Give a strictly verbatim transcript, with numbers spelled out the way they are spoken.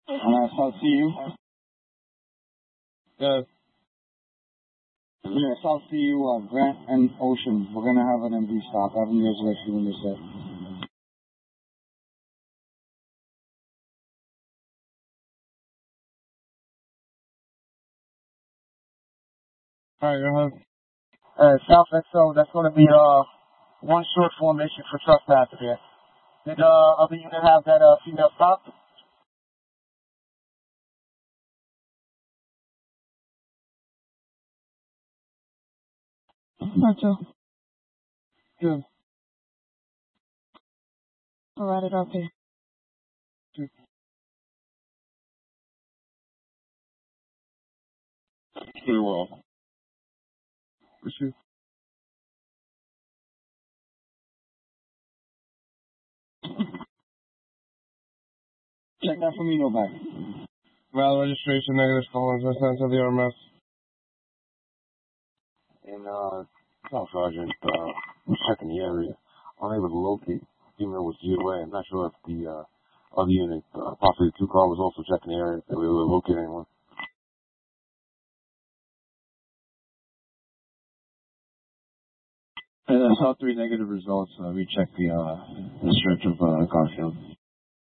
Uh, South C U. Good. Yeah, South C U, uh, Grant and Ocean. We're gonna have an M V stop. I haven't used it when they said. Alright, go ahead. Uh, South X O, that's gonna be, uh, one short formation for trespass here. Did, uh, other unit have that, uh, female stop? Not too. Good. I'll write it up here. Pretty well. Issue. Check that for me, Novak. Valid registration, negative Collins, I sent to the R M S. And, uh, South Sergeant, uh, I'm checking the area. Unable to locate. Female was G O A. I'm not sure if the, uh, other unit, uh, possibly the two car was also checking the area if they were able to locate anyone. And I saw three negative results. Uh, we checked the, uh, the stretch of, uh, Garfield.